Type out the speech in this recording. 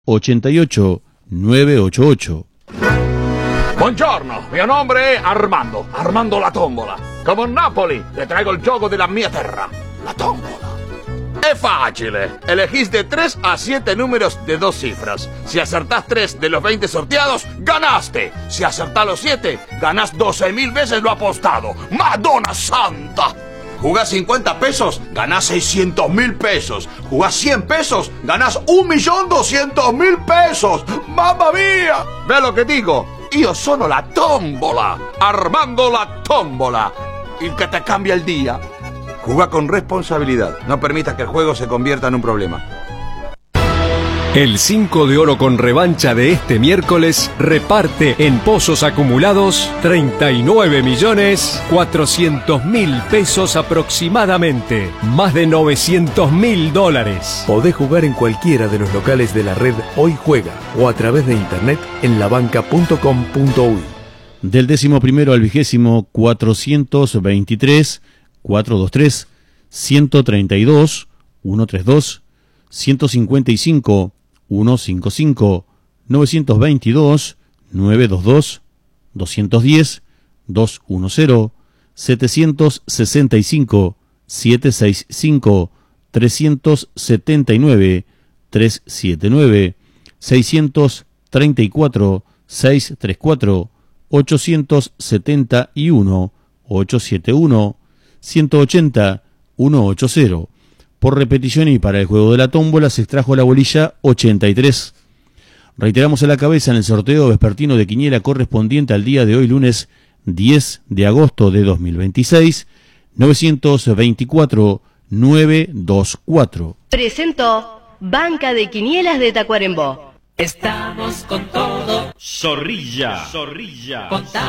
88 988. Buongiorno, mio nome è Armando la tombola. Come Napoli, le traigo il gioco della mia terra, la tombola. Es fácil, elegís de 3 a 7 números de 2 cifras. Si acertás 3 de los 20 sorteados, ganaste. Si acertás los 7, ganás 12.000 veces lo apostado. ¡Madonna Santa! Jugás 50 pesos, ganás 600.000 pesos. Jugás 100 pesos, ganás 1.200.000 pesos. ¡Mamma mía! ¿Ve lo que digo? Io sono la tombola, Armando la tombola, el que te cambia el día. Juega con responsabilidad, no permitas que el juego se convierta en un problema. El 5 de oro con revancha de este miércoles reparte en pozos acumulados 39.400.000 pesos aproximadamente, más de $900.000. Podés jugar en cualquiera de los locales de la red Hoy Juega o a través de internet en labanca.com.uy. Del 11º al 20º, 423, 423, 132, 132, 155, 155, 922, 922, 210, 210, 765, 765, 379, 379, 634, 634, 871, 871, 180, 180. Por repetición y para el juego de la tómbola se extrajo la bolilla 83. Reiteramos a la cabeza en el sorteo vespertino de quiniela correspondiente al día de hoy, lunes 10 de agosto de 2026, 924-924. Presentó Banca de Quinielas de Tacuarembó. Estamos con todo. Zorrilla. Contá